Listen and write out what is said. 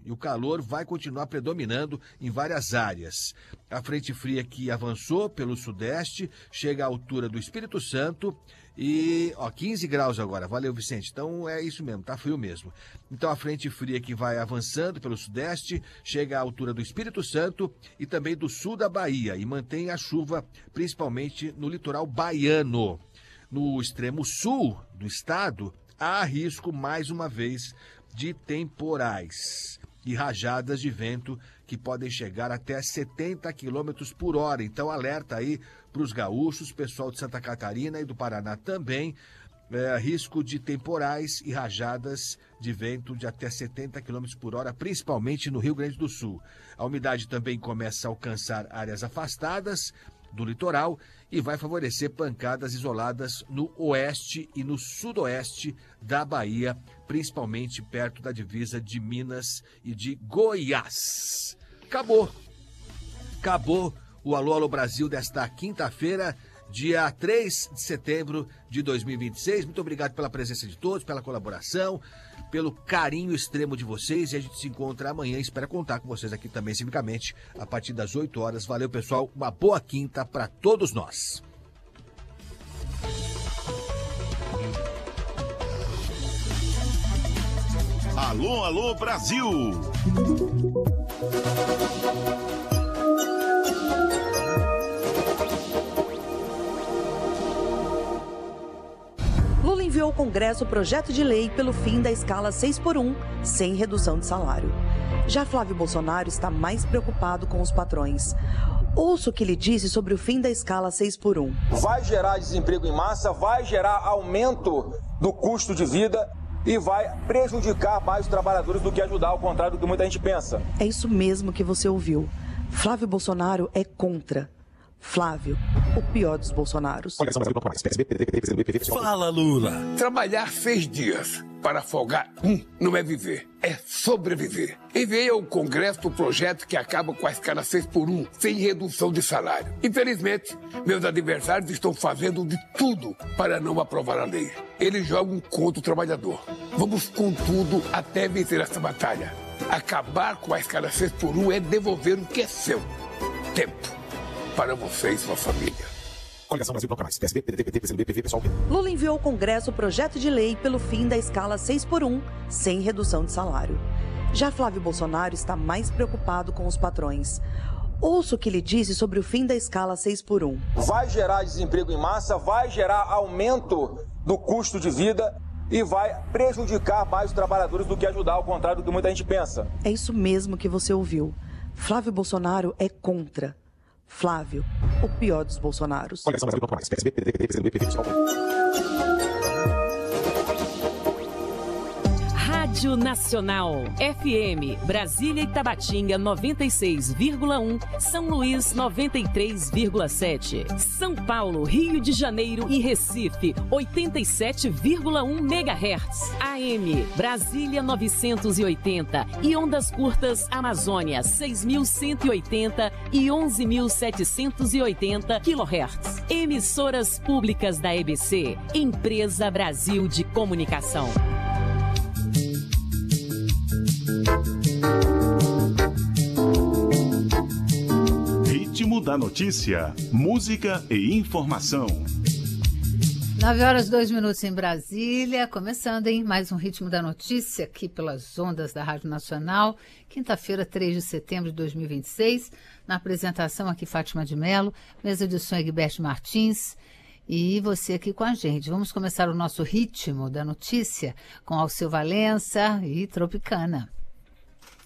e o calor vai continuar predominando em várias áreas. A frente fria que avançou pelo sudeste chega à altura do Espírito Santo e, 15 graus agora. Valeu, Vicente. Então é isso mesmo, tá frio mesmo. Então a frente fria que vai avançando pelo sudeste chega à altura do Espírito Santo e também do sul da Bahia e mantém a chuva principalmente no litoral baiano. No extremo sul do estado, há risco, mais uma vez, de temporais e rajadas de vento que podem chegar até 70 km por hora. Então, alerta aí para os gaúchos, pessoal de Santa Catarina e do Paraná também, risco de temporais e rajadas de vento de até 70 km por hora, principalmente no Rio Grande do Sul. A umidade também começa a alcançar áreas afastadas do litoral e vai favorecer pancadas isoladas no oeste e no sudoeste da Bahia, principalmente perto da divisa de Minas e de Goiás. Acabou o Alô, Alô Brasil desta quinta-feira, dia 3 de setembro de 2026. Muito obrigado pela presença de todos, pela colaboração, pelo carinho extremo de vocês, e a gente se encontra amanhã. Espero contar com vocês aqui também, civicamente, a partir das 8 horas. Valeu, pessoal. Uma boa quinta para todos nós. Alô, Alô Brasil! Lula enviou ao Congresso o projeto de lei pelo fim da escala 6x1, sem redução de salário. Já Flávio Bolsonaro está mais preocupado com os patrões. Ouça o que ele disse sobre o fim da escala 6x1. Vai gerar desemprego em massa, vai gerar aumento do custo de vida e vai prejudicar mais os trabalhadores do que ajudar, ao contrário do que muita gente pensa. É isso mesmo que você ouviu. Flávio Bolsonaro é contra. Flávio, o pior dos Bolsonaros. Fala, Lula. Trabalhar 6 dias para folgar não é viver, é sobreviver. Enviei ao Congresso o projeto que acaba com a escala 6x1, sem redução de salário. Infelizmente, meus adversários estão fazendo de tudo para não aprovar a lei. Eles jogam contra o trabalhador. Vamos com tudo até vencer essa batalha. Acabar com a escala 6x1 é devolver o que é seu. Tempo. Para você e sua família. Coligação Brasil Bloco Mais. PSB, PDT, PT, PCdoB, PV, PSOL. Lula enviou ao Congresso o projeto de lei pelo fim da escala 6x1, sem redução de salário. Já Flávio Bolsonaro está mais preocupado com os patrões. Ouça o que ele disse sobre o fim da escala 6x1. Vai gerar desemprego em massa, vai gerar aumento do custo de vida e vai prejudicar mais os trabalhadores do que ajudar, ao contrário do que muita gente pensa. É isso mesmo que você ouviu. Flávio Bolsonaro é contra. Flávio, o pior dos Bolsonaros. Coligação Brasil Bloco Mais. PSB, PDT, PCdoB, PV, PSOL. Rádio Nacional, FM, Brasília e Tabatinga 96,1, São Luís 93,7, São Paulo, Rio de Janeiro e Recife 87,1 MHz, AM, Brasília 980 e ondas curtas Amazônia 6.180 e 11.780 kHz. Emissoras públicas da EBC, Empresa Brasil de Comunicação. Ritmo da notícia, música e informação. 9h02 em Brasília, começando, hein? Mais um Ritmo da Notícia aqui pelas ondas da Rádio Nacional, quinta-feira, 3 de setembro de 2026. Na apresentação aqui, Fátima de Mello, mesa de som Egberto Martins e você aqui com a gente. Vamos começar o nosso Ritmo da Notícia com Alceu Valença e Tropicana.